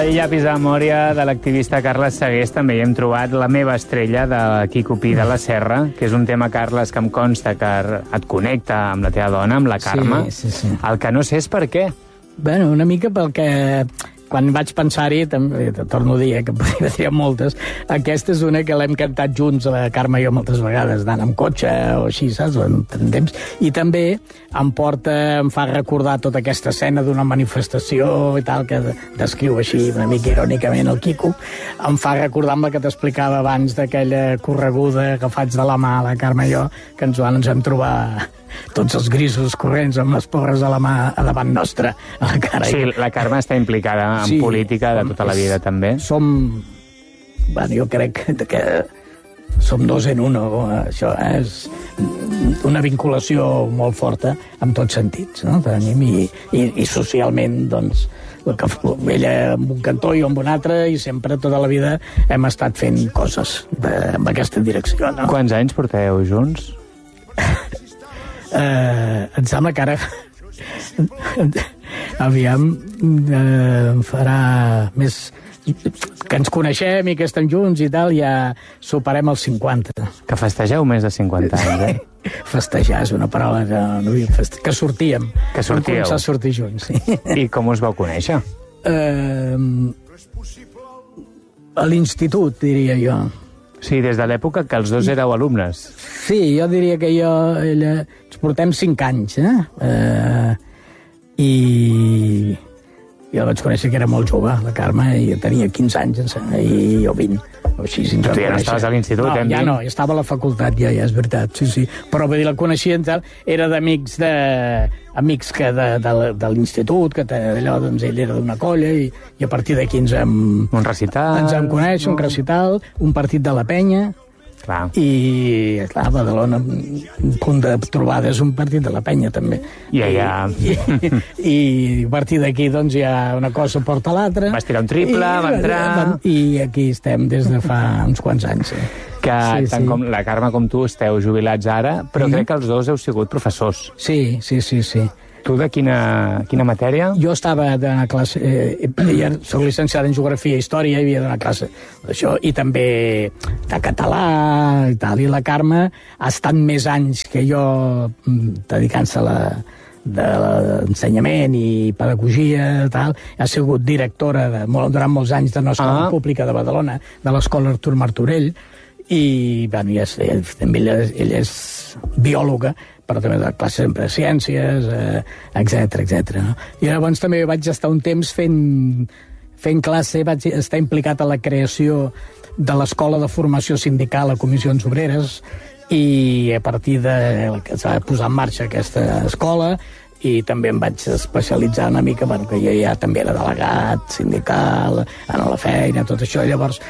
Aquell llapis de memòria de l'activista Carles Segués també hi hem trobat La meva estrella, de Quico Pi de la Serra, que és un tema, Carles, que em consta que et connecta amb la teva dona, amb la Carme. Sí. El que no sé és per què. Bueno, una mica pel que... Quan vaig pensar-hi, també torno a dir que podria dir moltes, aquesta és una que l'hem cantat junts, la Carme i jo, moltes vegades, anant amb cotxe o així, saps? En temps. I també em fa recordar tota aquesta escena d'una manifestació i tal, que descriu així una mica irònicament el Quico. Em fa recordar amb la que t'explicava abans d'aquella correguda que faig de la mà, la Carme i jo, que ens vam trobar tots els grisos corrents amb les porres a la mà a davant nostra, a la cara. Sí, la Carme està implicada en política de tota la vida, també. Bueno, jo crec que som dos en uno. Això és una vinculació molt forta en tots sentits, no? Tenim i socialment, doncs, ella amb un cantó i jo amb un altre, i sempre, tota la vida, hem estat fent coses en aquesta direcció, no? Quants anys porteu junts? Em sembla que ara aviam farà més que ens coneixem i que estem junts i tal, ja superem els 50. Que festegeu més de 50 anys, eh? Festejar és una paraula que sortíem. Que sortíeu. Vam començar a sortir junts, sí. I com us vau conèixer? A l'institut, diria jo. Sí, des de l'època que els dos éreu alumnes. Sí, jo diria que ella, ens portem 5 anys, i jo la vaig conèixer que era molt jove, la Carme, i tenia 15 anys, i jo 20. O així, tu ja no estaves a l'institut, no, ja no, ja estava a la facultat, ja és veritat, sí. Però vull dir, la coneixia, era d'amics de l'institut, que allò, doncs, ell era d'una colla, i a partir d'aquí ens vam... Un recital... Ens vam conèixer, un recital, un partit de la penya... Clar. I, clar, a Badalona, un punt de trobada és un partit de la penya, també. I allà... I a partir d'aquí, doncs, ja una cosa porta l'altra. Vas tirar un triple, va entrar... I aquí estem des de fa uns quants anys. Que tant com la Carme com tu esteu jubilats ara, però crec que els dos heu sigut professors. Sí. Tu de quina matèria? Jo estava de classe... soc llicenciada en Geografia i Història, i havia d'anar a classe d'això, i també de català i tal. I la Carme ha estat més anys que jo dedicant-se a d'ensenyament i pedagogia, tal. Ha sigut directora durant molts anys de l'Escola Pública de Badalona, de l'Escola Artur Martorell, i també ella és biòloga, però també de classe sempre de ciències, etc. No? I llavors també vaig estar un temps fent classe, vaig estar implicat a la creació de l'Escola de Formació Sindical a Comissions Obreres, i a partir de que s'ha posat en marxa aquesta escola, i també em vaig especialitzar una mica, perquè jo ja també era delegat sindical, a la feina, tot això, i llavors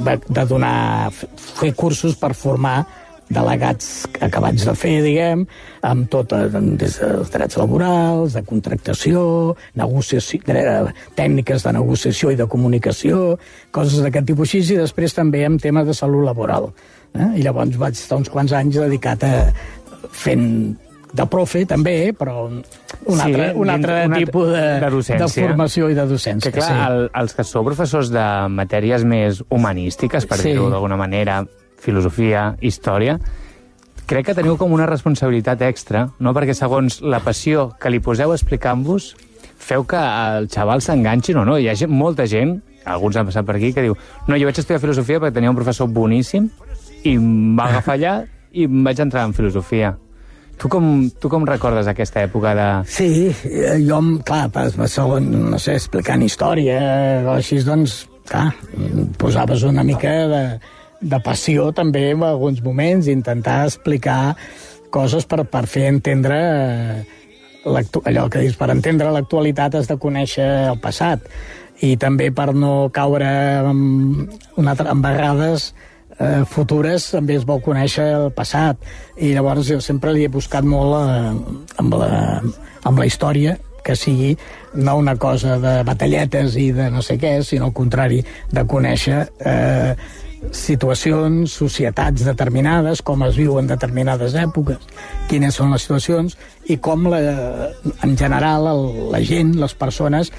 fer cursos per formar delegats acabats de fer, diguem, amb tot, des dels drets laborals, de contractació, negociació, tècniques de negociació i de comunicació, coses d'aquest tipus així, i després també amb temes de salut laboral. I llavors vaig estar uns quants anys dedicat a fent de profe, també, però un altre tipus de formació i de docència. Que clar, els que sou professors de matèries més humanístiques, per dir-ho d'alguna manera, filosofia, història, crec que teniu com una responsabilitat extra, no? Perquè segons la passió que li poseu explicant-vos, feu que el xaval s'enganxin o no. Hi ha molta gent, alguns han passat per aquí, que diu no, jo vaig estudiar filosofia perquè tenia un professor boníssim i em va agafar allà i em vaig entrar en filosofia. Tu com recordes aquesta època de... Sí, jo, clar, no sé, explicant història o així, doncs, clar, posaves una mica de passió també en alguns moments, intentar explicar coses per fer entendre allò que dius, per entendre l'actualitat has de conèixer el passat, i també per no caure en vegades futures també es vol conèixer el passat, i llavors jo sempre li he buscat molt amb la història, que sigui no una cosa de batalletes i de no sé què, sinó al contrari, de conèixer situacions, societats determinades, com es viu en determinades èpoques, quines són les situacions, i com en general la gent, les persones,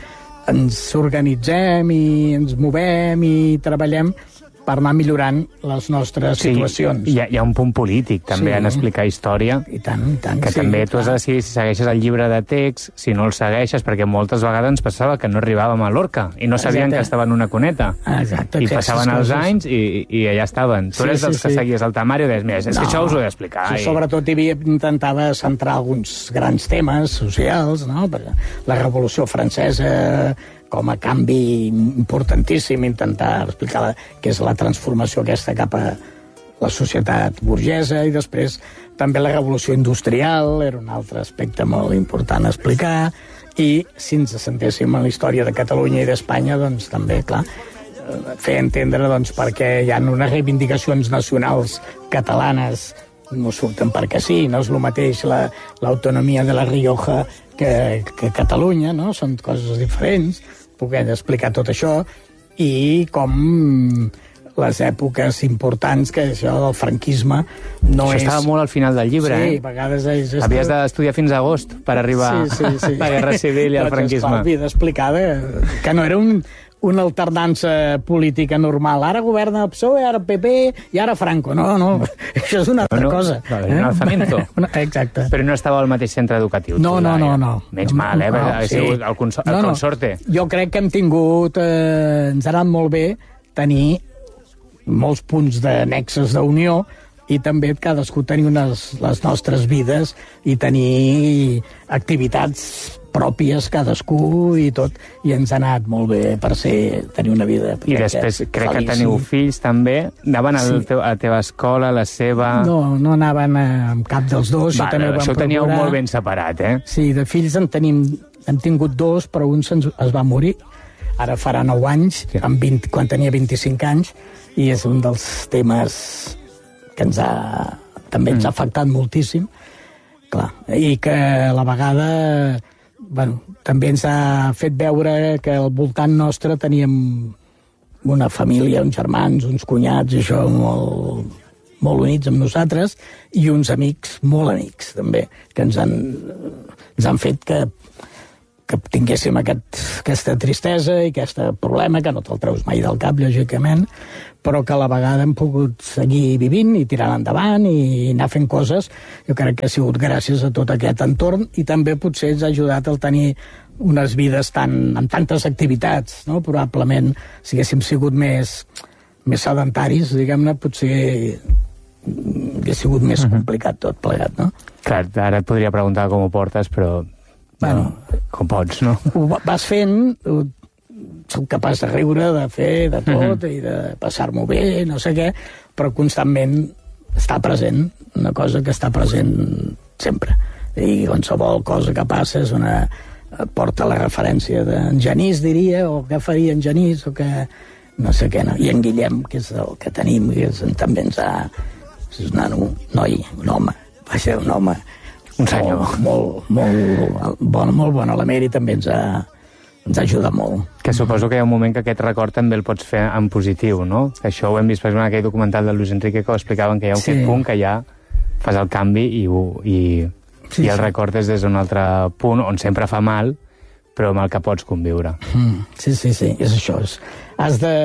ens organitzem i ens movem i treballem per anar millorant les nostres situacions. Hi ha un punt polític, també, en explicar història. I tant, que també tu has de decidir si segueixes el llibre de text, si no el segueixes, perquè moltes vegades ens passava que no arribàvem a Lorca i no sabien que estaven en una cuneta. Exacte. I passaven els anys i allà estaven. Tu eres dels que seguies el temari i deies, mira, és que això us ho he d'explicar. Sobretot intentava centrar alguns grans temes socials, no? La Revolució Francesa, com a canvi importantíssim, intentar explicar què és la transformació aquesta cap a la societat burgesa, i després també la revolució industrial era un altre aspecte molt important a explicar, i si ens sentéssim en la història de Catalunya i d'Espanya, doncs també, clar, fer entendre doncs, perquè hi ha unes reivindicacions nacionals catalanes no surten perquè sí, no és el mateix l'autonomia de la Rioja que Catalunya, no? Són coses diferents, poder explicar tot això, i com les èpoques importants, que això del franquisme no és... Això estava molt al final del llibre, Sí, a vegades... Havies d'estudiar fins a agost per arribar a la Guerra Civil i al franquisme. Havia d'explicar que no era una alternança política normal. Ara governa el PSOE, ara el PP i ara Franco. No, això és una altra cosa. Un alzamiento. Exacte. Però no estava al mateix centre educatiu. No. Menys mal, ha sigut el consorte. Jo crec que hem tingut... ens ha anat molt bé tenir molts punts de nexes d'unió i també cadascú tenir les nostres vides i tenir activitats pròpies cadascú i tot, i ens ha anat molt bé per tenir una vida... I després crec que teniu fills també. Anaven a la teva escola, a la seva... No anaven a cap dels dos. Això ho teníeu molt ben separat, eh? Sí, de fills hem tingut dos, però un es va morir. Ara farà 9 anys, quan tenia 25 anys, i és un dels temes que també ens ha afectat moltíssim. Clar, i que a la vegada... també ens ha fet veure que al voltant nostre teníem una família, uns germans, uns cunyats, i això molt units amb nosaltres, i uns amics, molt amics, també, que ens han fet que tinguéssim aquesta tristesa i aquest problema, que no te'l treus mai del cap, lògicament, però que a la vegada hem pogut seguir vivint i tirant endavant i anar fent coses. Jo crec que ha sigut gràcies a tot aquest entorn, i també potser ens ha ajudat a tenir unes vides amb tantes activitats, no? Probablement, si haguéssim sigut més sedentaris, diguem-ne, potser hauria sigut més complicat tot plegat, no? Clar, ara et podria preguntar com ho portes, però... com pots, no? Ho vas fent, soc capaç de riure, de fer, de tot, i de passar-m'ho bé, no sé què, però constantment està present, una cosa que està present sempre. I qualsevol cosa que passa porta la referència d'en Genís, diria, o què faria en Genís, o que no sé què, no? I en Guillem, que és el que tenim, que també ens ha... És un noi, un home, va ser un home... Un senyor. Molt bon element, i també ens ha ajudat molt. Que suposo que hi ha un moment que aquest record també el pots fer en positiu, no? Que això ho hem vist, per exemple, en aquell documental de Luis Enrique, que ho explicaven, que hi ha aquest punt que ja fas el canvi i el recordes des d'un altre punt on sempre fa mal, però amb el que pots conviure. Sí, és això. Has de...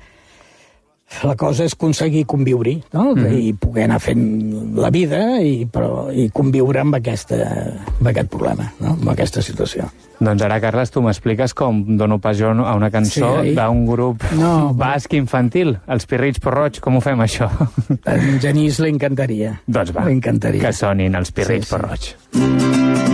La cosa és aconseguir conviure-hi, no? I poder anar fent la vida i conviure amb aquest problema, no? Amb aquesta situació. Doncs ara, Carles, tu m'expliques com dono pas jo a una cançó d'un grup basc infantil, els Pirrits Porroig. Com ho fem, això? A en Genís li encantaria. Doncs va, que sonin els Pirrits Porroig.